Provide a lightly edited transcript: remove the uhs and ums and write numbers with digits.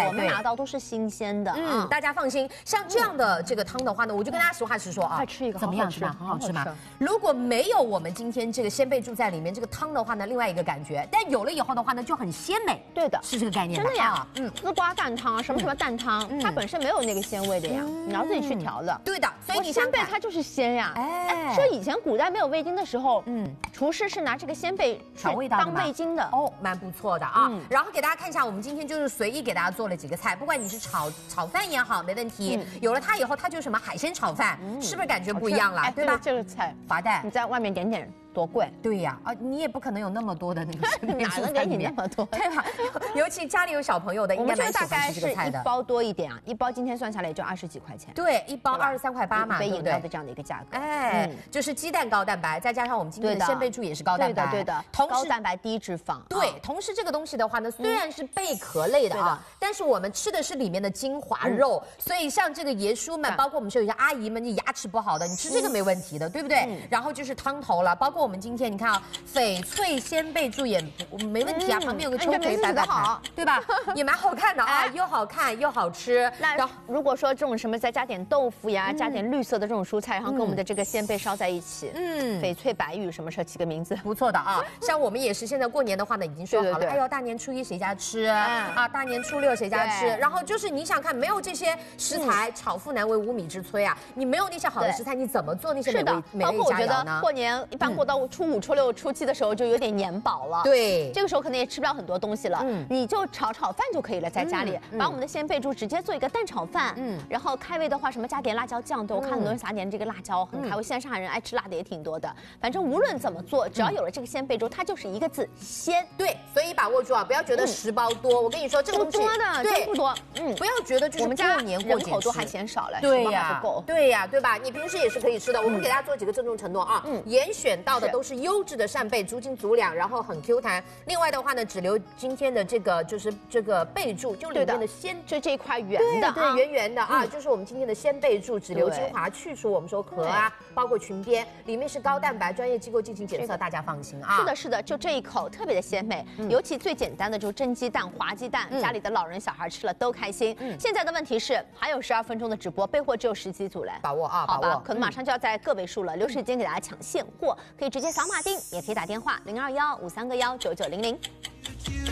我们拿到都是新鲜的。 大家放心，像这样的这个汤的话呢，我就跟大家实话实说啊， 再吃一个， 怎么样？是吧？很好吃吗？如果没有我们今天这个鲜贝柱在里面，这个汤的话呢，另外一个感觉，但有了以后的话呢，就很鲜美。 对的， 是这个概念。 真的呀，丝瓜蛋汤啊，什么蛋汤，它本身没有那个鲜味的呀，你要自己去调的。 对的，所以你鲜贝它就是鲜呀。哎，说以前古代没有味精的时候，厨师是拿这个鲜贝调味道当味精的。 哦，蛮不错的啊。然后给大家看一下，我们今天就是随意给大家做了几个菜，不管你是炒饭也好，没问题。有了它以后，它就是什么海鲜炒饭，是不是感觉不一样了？对吧？ 这个菜滑蛋， 你在外面点点。多贵？ 对呀，你也不可能有那么多的那个哪能给你那么多？ 对吧？尤其家里有小朋友的，应该蛮喜欢吃这个菜的。 一包多一点啊，一包今天算下来也就20几块钱。 对，一包23.8块嘛， 一杯饮料的这样的一个价格。 哎，就是鸡蛋高蛋白，再加上我们今天的鲜贝柱也是高蛋白， 对的，高蛋白低脂肪。 对，同时这个东西的话呢，虽然是贝壳类的啊，但是我们吃的是里面的精华肉，所以像这个爷叔们，包括我们说有些阿姨们，你牙齿不好的，你吃这个没问题的，对不对？然后就是汤头了，包括我们今天你看啊。翡翠鲜贝柱也没问题啊，旁边有个秋葵摆摆盘，对吧？也蛮好看的啊，又好看又好吃。 那如果说这种什么再加点豆腐呀，加点绿色的这种蔬菜，然后跟我们的这个鲜贝烧在一起，翡翠白玉什么时候起个名字？ 不错的啊。像我们也是现在过年的话呢，已经说好了，哎呦，大年初1谁家吃啊？大年初6谁家吃？然后就是你想看，没有这些食材，炒腹难为无米之炊啊！你没有那些好的食材，你怎么做那些美味佳肴呢？ 过年一般过到初5、初6、初7的时候就有点年饱了， 对， 这个时候可能也吃不了很多东西了，你就炒饭就可以了，在家里把我们的鲜贝柱直接做一个蛋炒饭，然后开胃的话，什么加点辣椒酱，对我看很多人撒点这个辣椒很开胃，现在上海人爱吃辣的也挺多的，反正无论怎么做，只要有了这个鲜贝柱，它就是一个字鲜。 对，所以把握住啊，不要觉得10包多，我跟你说这个东西不多的，真不多， 不要觉得就是我们家过年人口都还嫌少了， 对呀， 不够， 对呀，对吧？你平时也是可以吃的，我们给大家做几个郑重承诺啊，严选到的都是优质的扇贝，足斤足两，然后很 Q 弹。另外的话呢，只留今天的这个就是这个贝柱，就里面的鲜， 就这一块圆的， 对，圆圆的啊，就是我们今天的鲜贝柱，只留精华，去除我们说壳啊，包括裙边，里面是高蛋白，专业机构进行检测，大家放心啊。 是的，是的，就这一口特别的鲜美，尤其最简单的就是蒸鸡蛋、滑鸡蛋，家里的老人小孩吃了都开心。现在的问题是还有12分钟的直播，备货只有10几组嘞， 把握啊， 好吧，可能马上就要在个位数了，留时间给大家抢现货，可以直接扫码订，也可以打电话0215319900。